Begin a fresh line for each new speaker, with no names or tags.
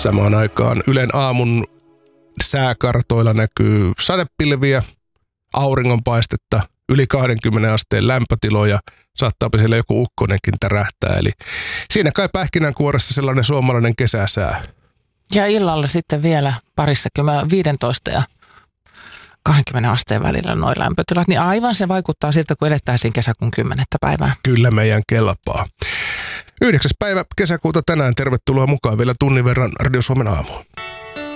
Samaan aikaan Ylen aamun sääkartoilla näkyy sadepilviä, auringonpaistetta, yli 20 asteen lämpötiloja, saattaapa siellä joku ukkonenkin tärähtää. Eli siinä kai pähkinänkuoressa sellainen suomalainen kesäsää.
Ja illalla sitten vielä 15 ja 20 asteen välillä noin lämpötilat, niin aivan se vaikuttaa siltä, kun elettäisiin kesäkuun 10. päivää.
Kyllä meidän kelpaa. 9. päivä kesäkuuta tänään. Tervetuloa mukaan vielä tunnin verran Radio Suomen aamuun.